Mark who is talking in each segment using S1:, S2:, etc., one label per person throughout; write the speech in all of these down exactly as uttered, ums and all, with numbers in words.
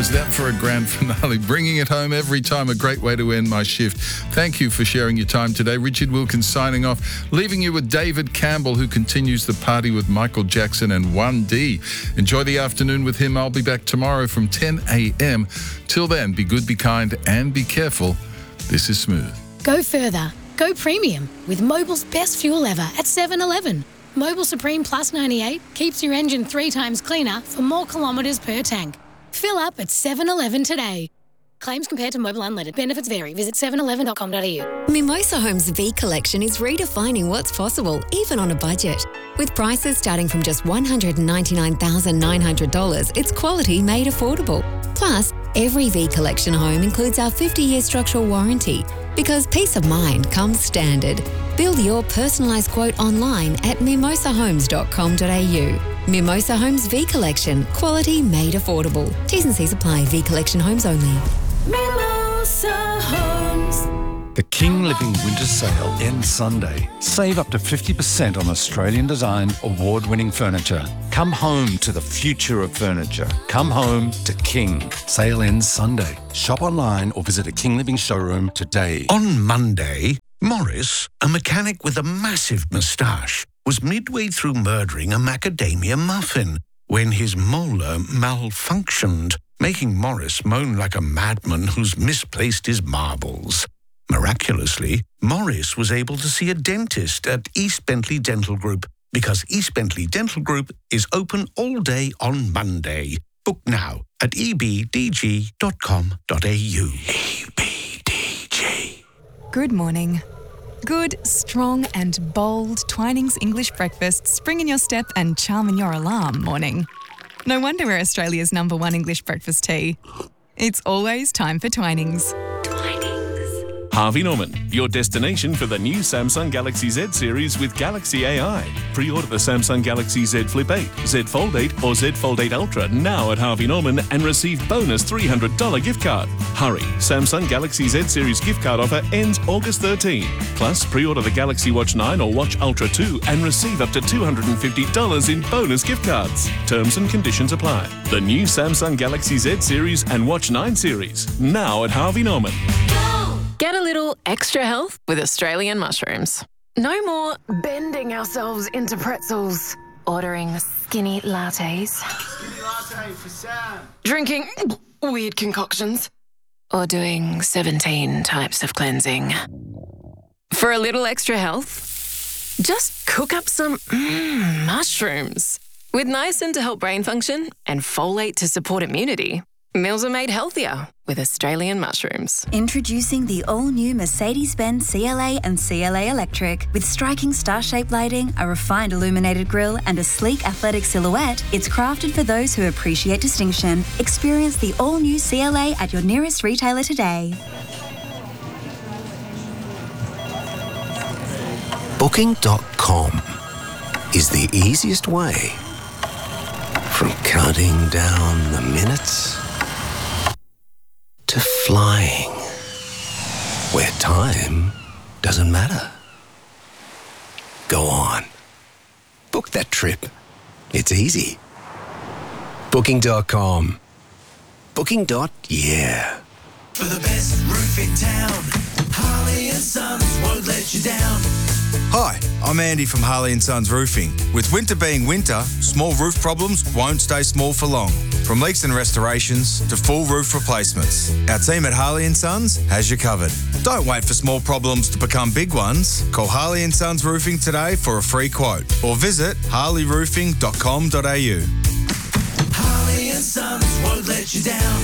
S1: How's that for a grand finale? Bringing it home every time, a great way to end my shift. Thank you for sharing your time today. Richard Wilkins signing off, leaving you with David Campbell, who continues the party with Michael Jackson and one D. Enjoy the afternoon with him. I'll be back tomorrow from ten a.m. Till then, be good, be kind, and be careful. This is Smooth.
S2: Go further. Go premium with Mobil's best fuel ever at seven eleven. Mobil Supreme Plus ninety-eight keeps your engine three times cleaner for more kilometres per tank. Fill up at seven eleven today. Claims compared to Mobil Unleaded. Benefits vary. Visit seven eleven dot com dot a u.
S3: Mimosa Homes V Collection is redefining what's possible, even on a budget. With prices starting from just one hundred ninety-nine thousand nine hundred dollars, it's quality made affordable. Plus, every V Collection home includes our fifty-year structural warranty, because peace of mind comes standard. Build your personalised quote online at mimosa homes dot com dot a u. Mimosa Homes V Collection. Quality made affordable. T's and C's apply. V Collection homes only.
S4: Mimosa Homes.
S5: The King Living Winter Sale ends Sunday. Save up to fifty percent on Australian-designed, award-winning furniture. Come home to the future of furniture. Come home to King. Sale ends Sunday. Shop online or visit a King Living showroom today.
S6: On Monday, Morris, a mechanic with a massive moustache, was midway through murdering a macadamia muffin when his molar malfunctioned, making Morris moan like a madman who's misplaced his marbles. Miraculously, Morris was able to see a dentist at East Bentley Dental Group because East Bentley Dental Group is open all day on Monday. Book now at e b d g dot com dot a u. E B D G.
S7: Good morning. Good, strong and bold Twinings English breakfast spring in your step and charm in your alarm morning. No wonder we're Australia's number one English breakfast tea. It's always time for Twinings.
S8: Harvey Norman, your destination for the new Samsung Galaxy Z series with Galaxy A I. Pre-order the Samsung Galaxy Z Flip eight, Z Fold eight or Z Fold eight Ultra now at Harvey Norman and receive bonus three hundred dollars gift card. Hurry, Samsung Galaxy Z series gift card offer ends August thirteenth. Plus, pre-order the Galaxy Watch nine or Watch Ultra two and receive up to two hundred fifty dollars in bonus gift cards. Terms and conditions apply. The new Samsung Galaxy Z series and Watch nine series now at Harvey Norman.
S9: Get a little extra health with Australian mushrooms. No more bending ourselves into pretzels, ordering skinny lattes,
S10: Skinny latte for Sam.
S9: drinking weird concoctions, or doing seventeen types of cleansing. For a little extra health, just cook up some mm, mushrooms. With niacin to help brain function and folate to support immunity, meals are made healthier with Australian mushrooms.
S11: Introducing the all-new Mercedes-Benz C L A and C L A Electric. With striking star-shaped lighting, a refined illuminated grille, and a sleek athletic silhouette, it's crafted for those who appreciate distinction. Experience the all-new C L A at your nearest retailer today.
S12: Booking dot com is the easiest way from counting down the minutes to flying, where time doesn't matter. Go on. Book that trip. It's easy. Booking dot com. Booking. Yeah.
S13: For the best roof in town, Harley and Sons won't let you down.
S14: Hi, I'm Andy from Harley and Sons Roofing. With winter being winter, small roof problems won't stay small for long. From leaks and restorations to full roof replacements, our team at Harley and Sons has you covered. Don't wait for small problems to become big ones. Call Harley and Sons Roofing today for a free quote or visit harley roofing dot com dot a u.
S13: Harley and Sons won't let you down.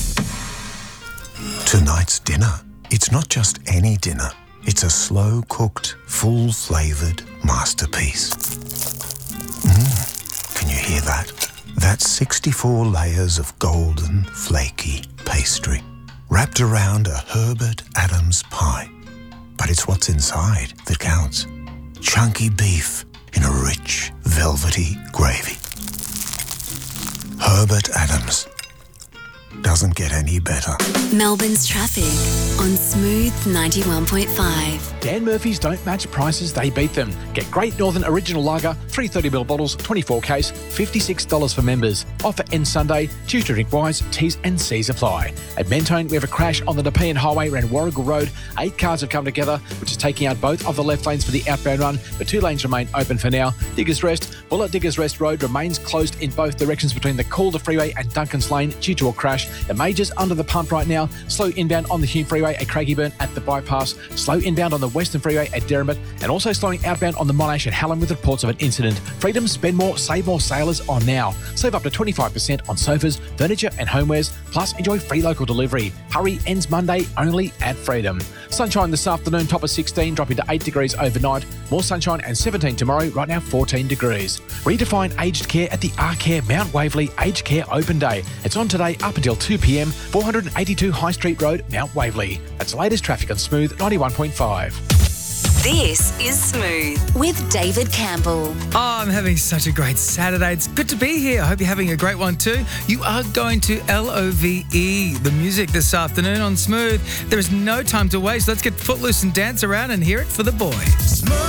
S15: Tonight's dinner. It's not just any dinner. It's a slow-cooked, full-flavoured masterpiece. Mmm, can you hear that? That's sixty-four layers of golden, flaky pastry, wrapped around a Herbert Adams pie. But it's what's inside that counts. Chunky beef in a rich, velvety gravy. Herbert Adams. doesn't get any better.
S3: Melbourne's traffic on Smooth ninety-one point five.
S16: Dan Murphy's don't match prices, they beat them. Get Great Northern Original Lager, three thirty milliliter bottles, twenty-four case, fifty-six dollars for members. Offer ends Sunday. Choose to drink wise. T's and C's apply. At Mentone, we have a crash on the Nepean Highway around Warrigal Road. Eight cars have come together, which is taking out both of the left lanes for the outbound run, but two lanes remain open for now. Diggers Rest, Bullet Diggers Rest Road remains closed in both directions between the Calder Freeway and Duncan's Lane due to a crash. The major's under the pump right now. Slow inbound on the Hume Freeway at Craigieburn at the bypass. Slow inbound on the Western Freeway at Derrimut, and also slowing outbound on the Monash at Hallam with reports of an incident. Freedom Spend More, Save More sailors on now. Save up to twenty-five percent on sofas, furniture and homewares, plus enjoy free local delivery. Hurry ends Monday only at Freedom. Sunshine this afternoon, top of sixteen, dropping to eight degrees overnight. More sunshine and seventeen tomorrow, right now fourteen degrees. Redefine aged care at the arcare Mount Waverley Aged Care Open Day. It's on today up until two p.m, four eighty-two High Street Road, Mount Waverley. That's the latest traffic on Smooth ninety-one point five.
S3: This is Smooth with David Campbell.
S17: Oh, I'm having such a great Saturday. It's good to be here. I hope you're having a great one too. You are going to L O V E, the music this afternoon on Smooth. There is no time to waste. Let's get footloose and dance around and hear it for the boys.